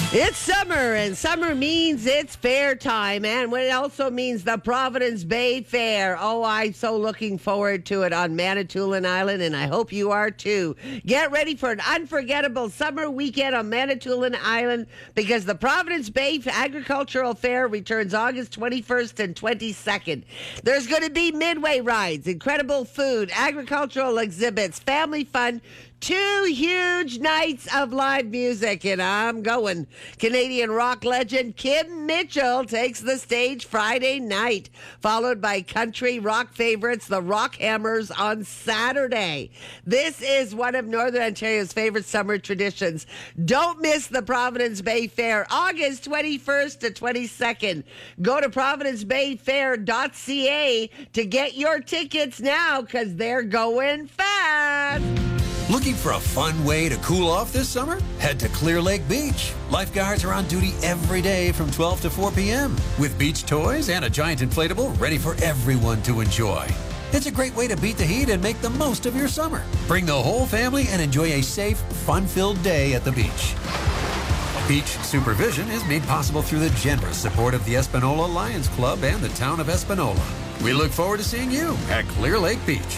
It's summer, and summer means it's fair time, and it also means the Providence Bay Fair. Oh, I'm so looking forward to it on Manitoulin Island, and I hope you are too. Get ready for an unforgettable summer weekend on Manitoulin Island because the Providence Bay Agricultural Fair returns August 21st and 22nd. There's going to be midway rides, incredible food, agricultural exhibits, family fun, 2 huge nights of live music, and I'm going. Canadian rock legend Kim Mitchell takes the stage Friday night, followed by country rock favorites, the Rockhammers, on Saturday. This is one of Northern Ontario's favorite summer traditions. Don't miss the Providence Bay Fair, August 21st to 22nd. Go to providencebayfair.ca to get your tickets now because they're going fast. Looking for a fun way to cool off this summer? Head to Clear Lake Beach. Lifeguards are on duty every day from 12 to 4 p.m. with beach toys and a giant inflatable ready for everyone to enjoy. It's a great way to beat the heat and make the most of your summer. Bring the whole family and enjoy a safe, fun-filled day at the beach. Beach supervision is made possible through the generous support of the Espanola Lions Club and the town of Espanola. We look forward to seeing you at Clear Lake Beach.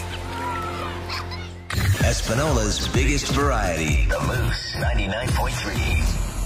Espanola's biggest variety. The Moose 99.3.